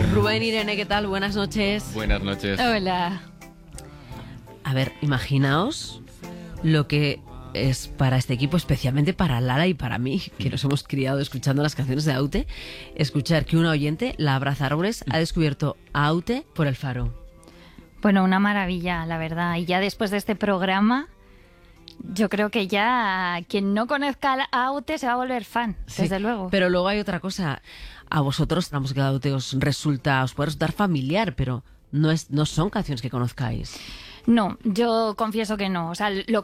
Rubén, Irene, ¿qué tal? Buenas noches. Buenas noches. Hola. A ver, imaginaos lo que es para este equipo, especialmente para Lara y para mí, que nos hemos criado escuchando las canciones de Aute, escuchar que una oyente, la Abrazárboles, ha descubierto a Aute por El Faro. Bueno, una maravilla, la verdad. Y ya después de este programa, yo creo que ya quien no conozca a Aute se va a volver fan, desde Sí, luego. Pero luego hay otra cosa. A vosotros la música de Aute os puede resultar familiar, pero no son canciones que conozcáis. No, yo confieso que no. O sea, lo